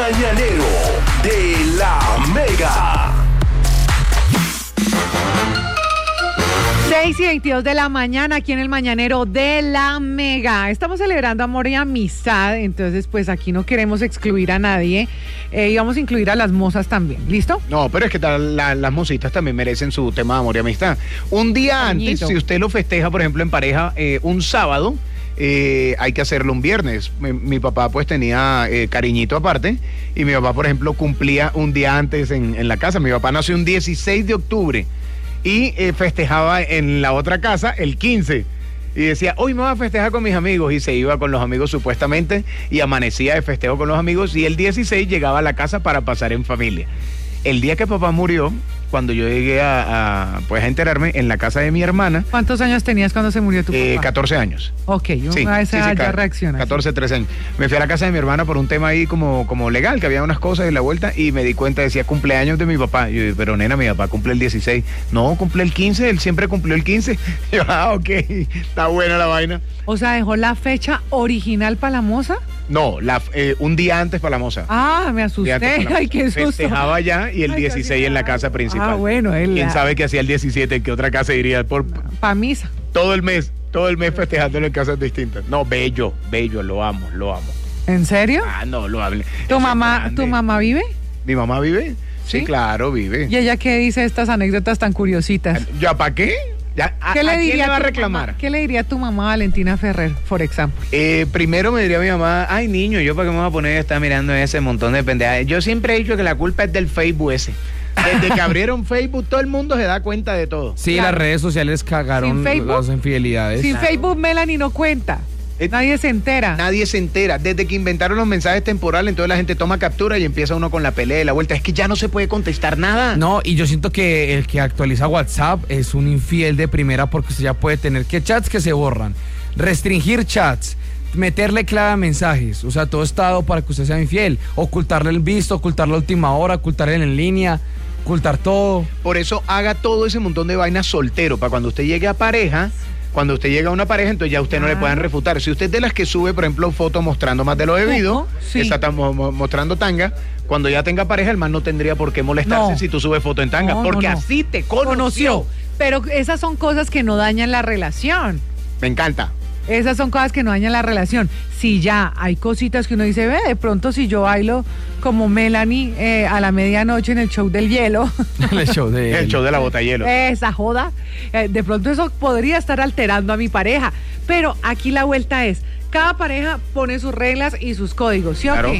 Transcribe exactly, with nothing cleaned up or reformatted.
mañanero de La Mega. seis y veintidós de la mañana aquí en el Mañanero de La Mega. Estamos celebrando amor y amistad, entonces pues aquí no queremos excluir a nadie eh, y vamos a incluir a las mozas también, ¿listo? No, pero es que tal, la, las mositas también merecen su tema de amor y amistad. Un día Cariñito. antes, si usted lo festeja, por ejemplo, en pareja, eh, un sábado, eh, hay que hacerlo un viernes. Mi, mi papá pues tenía eh, cariñito aparte y mi papá, por ejemplo, cumplía un día antes en, en la casa. Mi papá nació un dieciséis de octubre. Y eh, festejaba en la otra casa el quince. Y decía, hoy me voy a festejar con mis amigos. Y se iba con los amigos supuestamente. Y amanecía de festejo con los amigos. Y el dieciséis llegaba a la casa para pasar en familia. El día que papá murió, cuando yo llegué a, a, pues a enterarme, en la casa de mi hermana. ¿Cuántos años tenías cuando se murió tu papá? Eh, catorce años. Ok, yo Sí, a esa sí, edad sí, ya ca- reaccionas. catorce, trece años. Me fui a la casa de mi hermana por un tema ahí como, como legal, que había unas cosas en la vuelta, y me di cuenta, decía cumpleaños de mi papá. Yo dije, pero nena, mi papá cumple el dieciséis. No, cumple el quince, él siempre cumplió el quince. Yo, ah, ok, está buena la vaina. O sea, ¿dejó la fecha original para la moza? No, la, eh, un día antes para la moza. Ah, me Un asusté. día antes para la Ay, moza. qué susto. Festejaba allá y el Ay, dieciséis en la casa principal. Ah, bueno, él. ¿Quién sabe qué hacía el diecisiete? ¿En qué otra casa iría? Por Para misa. todo el mes, todo el mes festejándolo en casas distintas. No, bello, bello, lo amo, lo amo. ¿En serio? Ah, no, lo hable. ¿Tu Eso es mamá, grande. tu mamá vive? ¿Mi mamá vive? Sí, ¿Sí? claro, vive. ¿Y ella qué dice estas anécdotas tan curiositas? ¿Ya para qué? ¿Ya, a, ¿Qué a le quién diría le va a tu reclamar? mamá? ¿Qué le diría tu mamá Valentina Ferrer, por ejemplo? Eh, primero me diría mi mamá, ay niño, yo para qué me voy a poner a estar mirando ese montón de pendejadas. Yo siempre he dicho que la culpa es del Facebook ese. Desde que abrieron Facebook, todo el mundo se da cuenta de todo. Sí, Claro. las redes sociales Sin cagaron Facebook. las infidelidades. Sin Facebook, Melanie no cuenta. Eh, Nadie se entera. Nadie se entera. Desde que inventaron los mensajes temporales, entonces la gente toma captura y empieza uno con la pelea y la vuelta. Es que ya no se puede contestar nada. No, y yo siento que el que actualiza WhatsApp es un infiel de primera porque usted ya puede tener que chats que se borran, restringir chats, meterle clave a mensajes, o sea, todo está dado para que usted sea infiel, ocultarle el visto, ocultarle la última hora, ocultarle en línea, ocultar todo. Por eso haga todo ese montón de vainas soltero, para cuando usted llegue a pareja, cuando usted llega a una pareja, entonces ya usted no le puedan refutar. Si usted es de las que sube, por ejemplo, fotos mostrando más de lo debido, Ojo, sí. está mo- mo- mostrando tanga, cuando ya tenga pareja, el man no tendría por qué molestarse No. si tú subes foto en tanga, No, no, porque no. así te conoció. Conoció. Pero esas son cosas que no dañan la relación. Me encanta. Esas son cosas que no dañan la relación. Si ya hay cositas que uno dice, ve, de pronto si yo bailo como Melanie eh, a la medianoche en el show del hielo, El show de El show de la bota de hielo. esa joda, eh, de pronto eso podría estar alterando a mi pareja. Pero aquí la vuelta es, cada pareja pone sus reglas y sus códigos, ¿sí o Claro. qué?